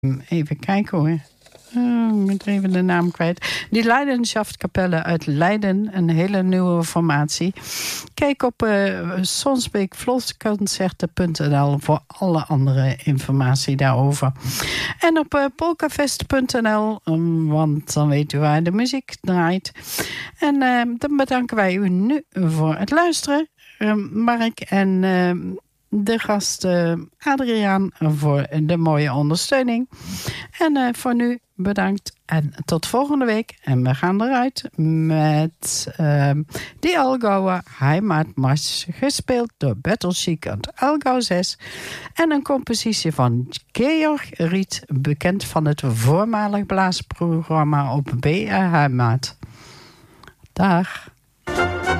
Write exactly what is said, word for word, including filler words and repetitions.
Even kijken hoor. Oh, ik moet even de naam kwijt. Die Leidenschaftskapelle uit Leiden. Een hele nieuwe formatie. Kijk op uh, sonsbeekvlotconcerten punt n l voor alle andere informatie daarover. En op uh, polkafest punt n l, um, want dan weet u waar de muziek draait. En uh, dan bedanken wij u nu voor het luisteren. Uh, Mark en uh, de gast uh, Adriaan voor de mooie ondersteuning. En uh, voor nu bedankt en tot volgende week. En we gaan eruit met uh, Die Allgäuer Heimatmarsch, gespeeld door Battle Chic uit Allgäu zes. En een compositie van Georg Riet, bekend van het voormalig blaasprogramma op B R Heimat. Dag.